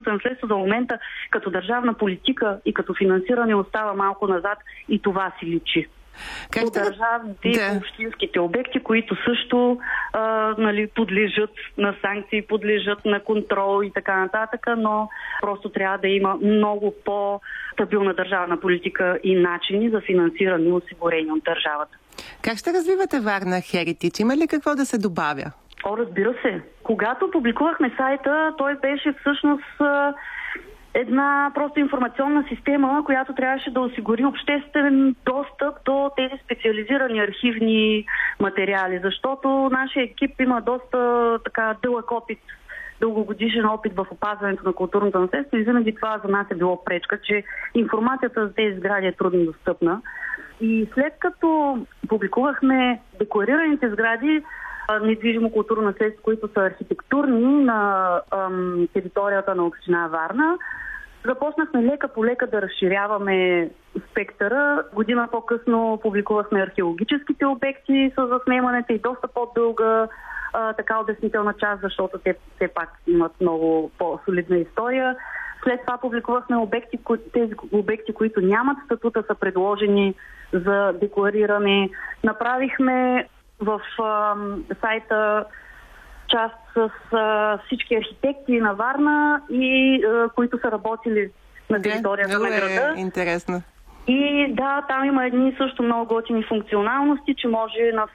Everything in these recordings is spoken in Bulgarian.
културното наследство за момента като държавна политика и като финансиране остава малко назад и това си личи. По държавните и общинските обекти, които също подлежат на санкции, подлежат на контрол и така нататък, но просто трябва да има много по-стабилна държавна политика и начини за финансиране и осигурение от държавата. Как ще развивате Варна Heritage? Има ли какво да се добавя? Разбира се. Когато публикувахме сайта, той беше всъщност една просто информационна система, която трябваше да осигури обществен достъп до тези специализирани архивни материали, защото нашия екип има доста дълъг опит, дългогодишен опит в опазването на културното наследство и винаги това за нас е било пречка, че информацията за тези сгради е трудно достъпна. И след като публикувахме декларираните сгради, недвижимо културно наследство, които са архитектурни на територията на община Варна, започнахме лека по лека да разширяваме спектъра. Година по-късно публикувахме археологическите обекти с заснемането и доста по-дълга обяснителна част, защото те все пак имат много по-солидна история. След това публикувахме тези обекти, които нямат статута, са предложени за деклариране. Направихме в сайта част с всички архитекти на Варна и които са работили на територията на града. Интересно. И да, там има едни също много готини функционалности, че може на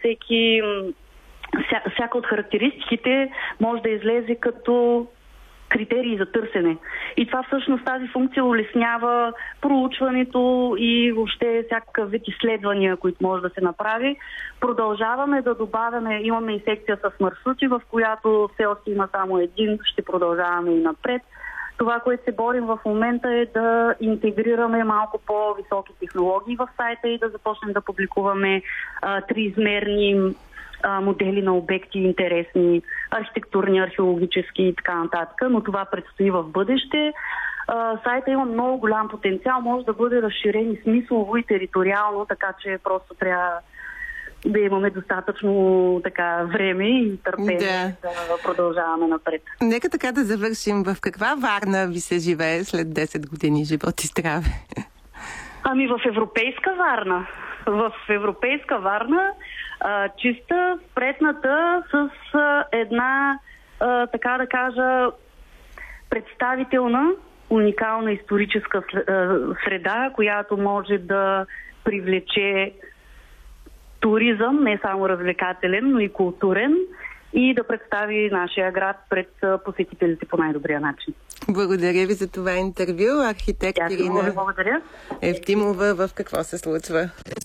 всяка от характеристиките може да излезе като критерии за търсене. И това всъщност тази функция улеснява проучването и въобще всякакъв вид изследвания, които може да се направи. Продължаваме да добавяме, имаме и секция с маршрути, в която все още има само един, ще продължаваме и напред. Това, което се борим в момента е да интегрираме малко по-високи технологии в сайта и да започнем да публикуваме триизмерни модели на обекти, интересни, архитектурни, археологически и така нататък, но това предстои в бъдеще. Сайта има много голям потенциал, може да бъде разширен и смислово и териториално, така че просто трябва да имаме достатъчно време и търпение да продължаваме напред. Нека така да завършим. В каква Варна ви се живее след 10 години живот и здраве? В европейска Варна. В европейска Варна, чиста, спретната, с една, така да кажа, представителна, уникална историческа среда, която може да привлече туризъм, не само развлекателен, но и културен, и да представи нашия град пред посетителите по най-добрия начин. Благодаря ви за това интервю. Архитект Ирина Евтимова, в какво се случва.